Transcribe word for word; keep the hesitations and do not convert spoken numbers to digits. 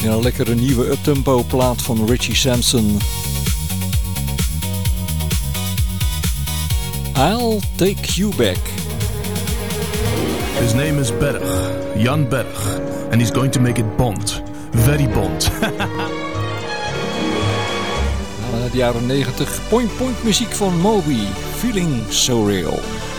Ja, een lekkere nieuwe uptempo plaat van Richie Sampson. I'll take you back. His name is Berg, Jan Berg, and he's going to make it Bond. Very Bond. De jaren negentig point-point muziek van Moby, Feeling So Real.